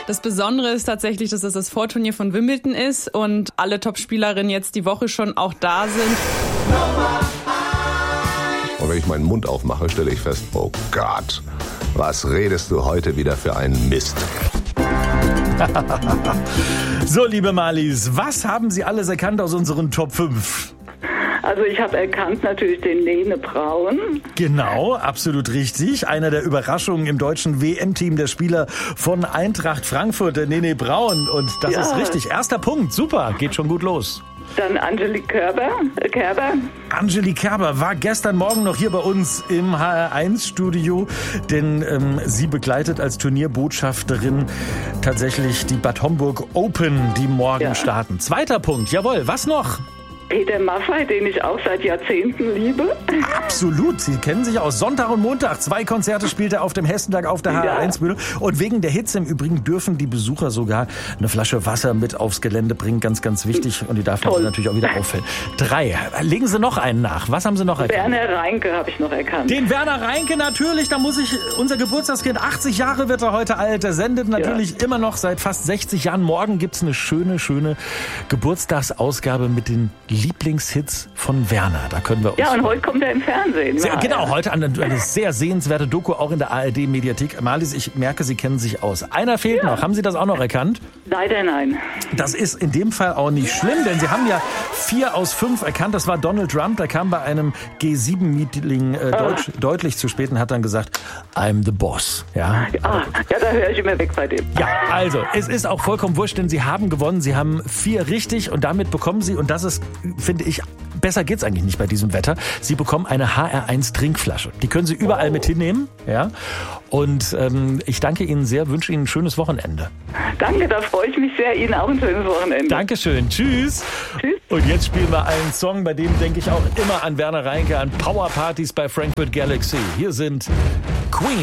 Das Besondere ist tatsächlich, dass es das Vorturnier von Wimbledon ist und alle Topspielerinnen jetzt die Woche schon auch da sind. Und wenn ich meinen Mund aufmache, stelle ich fest, oh Gott, was redest du heute wieder für einen Mist? So, liebe Marlies, was haben Sie alles erkannt aus unseren Top 5? Also ich habe erkannt natürlich den Lene Braun. Genau, absolut richtig. Einer der Überraschungen im deutschen WM-Team, der Spieler von Eintracht Frankfurt, der Lene Braun. Und das ist richtig. Erster Punkt, super, geht schon gut los. Dann Angelique Kerber. Angelique Kerber war gestern Morgen noch hier bei uns im HR1-Studio, denn sie begleitet als Turnierbotschafterin tatsächlich die Bad Homburg Open, die morgen starten. Zweiter Punkt, jawohl, was noch? Peter Maffay, den ich auch seit Jahrzehnten liebe. Absolut, Sie kennen sich aus. Sonntag und Montag 2 Konzerte spielt er auf dem Hessentag auf der HR1-Bühne. Und wegen der Hitze im Übrigen dürfen die Besucher sogar eine Flasche Wasser mit aufs Gelände bringen. Ganz, ganz wichtig. Und die darf man natürlich auch wieder auffüllen. 3. Legen Sie noch einen nach. Was haben Sie noch erkannt? Werner Reinke habe ich noch erkannt. Den Werner Reinke natürlich. Da muss ich, unser Geburtstagskind, 80 Jahre wird er heute alt. Der sendet natürlich immer noch seit fast 60 Jahren. Morgen gibt's eine schöne Geburtstagsausgabe mit den Lieblingshits von Werner. Da können wir uns und heute kommt er im Fernsehen. Genau, heute eine sehr sehenswerte Doku, auch in der ARD-Mediathek. Marlies, ich merke, Sie kennen sich aus. Einer fehlt noch. Haben Sie das auch noch erkannt? Leider nein. Das ist in dem Fall auch nicht schlimm, denn Sie haben ja 4 aus 5 erkannt. Das war Donald Trump. Der kam bei einem G7-Meeting deutlich zu spät und hat dann gesagt, I'm the boss. Ja, da höre ich immer weg bei dem. Ja, also, es ist auch vollkommen wurscht, denn Sie haben gewonnen. Sie haben 4 richtig und damit bekommen Sie, und das ist, finde ich, besser geht's eigentlich nicht bei diesem Wetter. Sie bekommen eine HR1 Trinkflasche. Die können Sie überall mit hinnehmen. Ja? Und ich danke Ihnen sehr, wünsche Ihnen ein schönes Wochenende. Danke, da freue ich mich sehr. Ihnen auch ein schönes Wochenende. Dankeschön. Tschüss. Tschüss. Und jetzt spielen wir einen Song, bei dem denke ich auch immer an Werner Reinke, an Powerpartys bei Frankfurt Galaxy. Hier sind Queen.